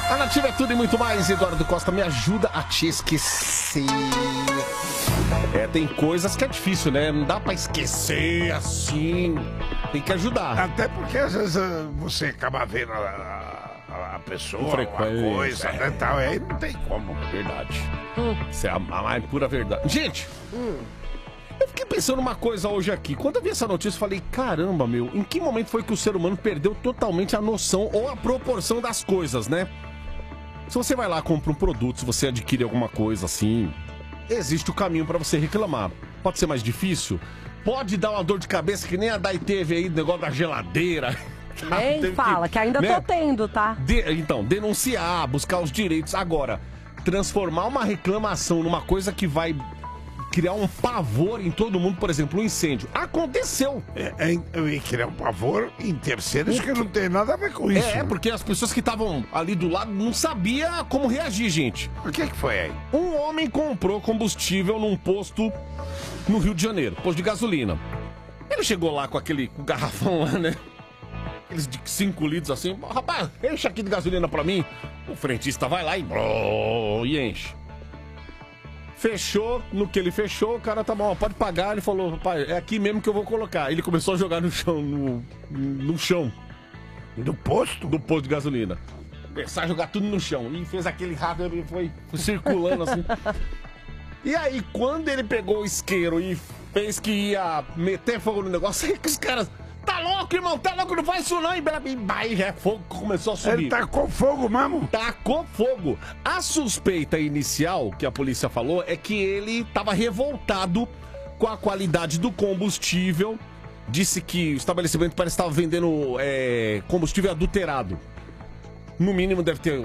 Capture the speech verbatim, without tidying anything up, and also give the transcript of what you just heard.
A Nativa é tudo e muito mais. Eduardo Costa, me ajuda a te esquecer. É, tem coisas que é difícil, né? Não dá pra esquecer assim. Tem que ajudar. Até porque às vezes uh, você acaba vendo a, a, a pessoa, Frequência, uma coisa, é. né, tal, aí não tem como. Verdade. Hum. Isso é a mais pura verdade. Gente, hum. eu fiquei pensando uma coisa hoje aqui. Quando eu vi essa notícia, eu falei, caramba, meu, em que momento foi que o ser humano perdeu totalmente a noção ou a proporção das coisas, né? Se você vai lá, compra um produto, se você adquire alguma coisa assim, existe o caminho pra você reclamar. Pode ser mais difícil? Pode dar uma dor de cabeça que nem a Dai teve aí, do negócio da geladeira. Nem fala, que, que ainda né? tô tendo, tá? De, então, denunciar, buscar os direitos. Agora, transformar uma reclamação numa coisa que vai criar um pavor em todo mundo, por exemplo, um incêndio. Aconteceu. É, é, eu ia criar um pavor em terceiros que não tem nada a ver com isso. É, porque as pessoas que estavam ali do lado não sabiam como reagir, gente. O que que foi aí? Um homem comprou combustível num posto no Rio de Janeiro, posto de gasolina. Ele chegou lá com aquele com garrafão lá, né? Aqueles de cinco litros assim. Rapaz, enche aqui de gasolina pra mim. O frentista vai lá e, e enche. Fechou, no que ele fechou, o cara tá bom, pode pagar. Ele falou, rapaz, é aqui mesmo que eu vou colocar. Ele começou a jogar no chão, no, no chão. Do posto? Do posto de gasolina. Começar a jogar tudo no chão. E fez aquele rato, ele foi, foi circulando assim. E aí, quando ele pegou o isqueiro e fez que ia meter fogo no negócio, aí que os caras... Tá louco, irmão, tá louco, não faz isso não. E aí já fogo começou a subir. Ele tacou fogo mesmo? Tacou fogo. A suspeita inicial que a polícia falou é que ele tava revoltado com a qualidade do combustível. Disse que o estabelecimento parece que estava vendendo é, combustível adulterado. No mínimo deve ter